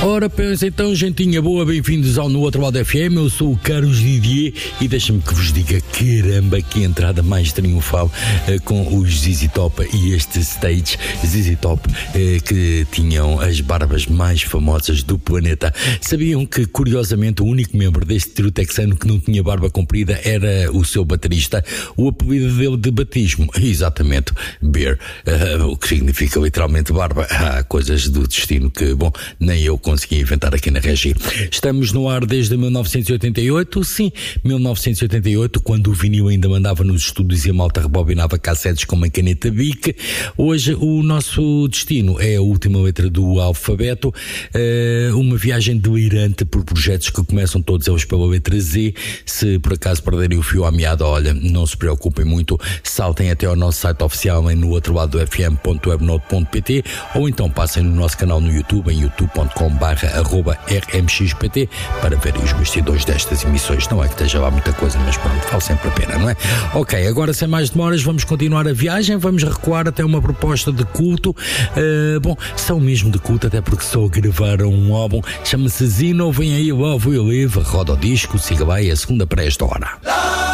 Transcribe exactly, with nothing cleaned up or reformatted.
Ora, pensa então, gentinha boa, bem-vindos ao No Outro Lado F M. Eu sou o Carlos Didier e deixa-me que vos diga, caramba, que entrada mais triunfal uh, com os Z Z Top e este stage Z Z Top uh, que tinham as barbas mais famosas do planeta. Sabiam que, curiosamente, o único membro deste trio texano que não tinha barba comprida era o seu baterista? O apelido dele de batismo, exatamente, Bear, uh, o que significa literalmente barba. Há coisas do destino que, bom, nem eu consegui inventar aqui na Regi. Estamos no ar desde mil novecentos e oitenta e oito, sim, mil novecentos e oitenta e oito, quando o vinil ainda mandava nos estúdios e a malta rebobinava cassetes com uma caneta Bic. Hoje o nosso destino é a última letra do alfabeto, uh, uma viagem delirante por projetos que começam todos eles pela letra Z. Se por acaso perderem o fio à meada, olha, não se preocupem muito, saltem até ao nosso site oficial em no outro lado do f m ponto webnode ponto p t ou então passem no nosso canal no YouTube em youtube ponto com barra arroba r m x p t para verem os bastidores destas emissões. Não é que esteja lá muita coisa, mas pronto, vale sempre a pena, não é? Ok, agora sem mais demoras vamos continuar a viagem, vamos recuar até uma proposta de culto. Uh, bom, são mesmo de culto, até porque só gravaram um álbum, chama-se Zino, vem aí Love Will Live, roda o disco, siga lá, é a segunda para esta hora.